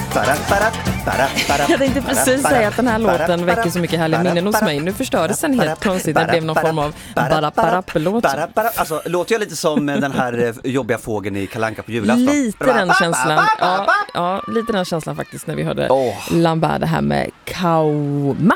Jag tänkte precis säga att den här låten väcker så mycket härliga minnen hos mig. Nu förstördes den helt konstigt. Det blev någon form av baraparapp-låt. Alltså, låter jag lite som den här jobbiga fågeln i Kalle Anka på julafton? Lite den känslan. Ja, lite den känslan faktiskt när vi hörde Lambert, det här med Kauma.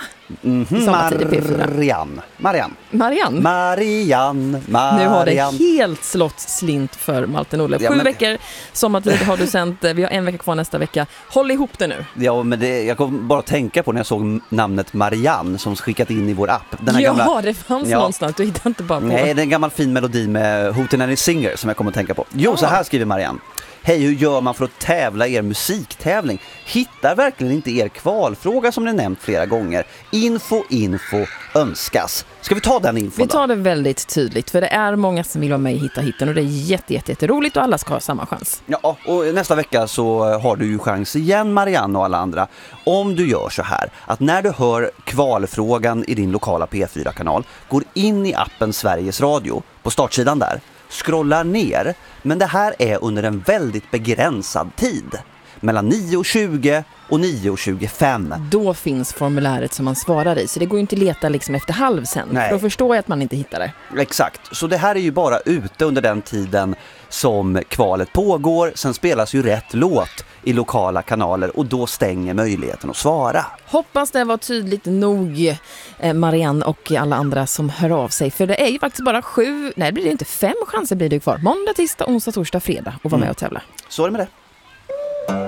Marianne. Nu har det helt slått slint för Malte Nordlöf. 7 veckor sommartid har du sänt. Vi har 1 vecka kvar nästa vecka. Håll ihop det nu. Ja, men jag kom bara att tänka på när jag såg namnet Marianne som skickat in i vår app. Den här gamla, det fanns någonstans. Du hittar inte bara på. Nej, det är en gammal fin melodi med Hootenanny Singer som jag kommer att tänka på. Jo, så här skriver Marianne. Hej, hur gör man för att tävla er musiktävling? Hittar verkligen inte er kvalfråga som ni nämnt flera gånger. Info önskas. Ska vi ta den infon då? Vi tar det väldigt tydligt, för det är många som vill vara med i Hitta hitten och det är jätteroligt och alla ska ha samma chans. Ja, och nästa vecka så har du ju chans igen, Marianne och alla andra. Om du gör så här, att när du hör kvalfrågan i din lokala P4-kanal, går in i appen Sveriges Radio på startsidan där. Scrollar ner, men det här är under en väldigt begränsad tid. Mellan 9:20 och 9:25. Då finns formuläret som man svarar i, så det går ju inte att leta liksom efter halv sen. Nej. För då förstår jag att man inte hittar det. Exakt, så det här är ju bara ute under den tiden som kvalet pågår. Sen spelas ju rätt låt i lokala kanaler och då stänger möjligheten att svara. Hoppas det var tydligt nog, Marianne och alla andra som hör av sig. För det är ju faktiskt bara 5 chanser blir det kvar. Måndag, tisdag, onsdag, torsdag, fredag och vara med och tävla. Så är det med det.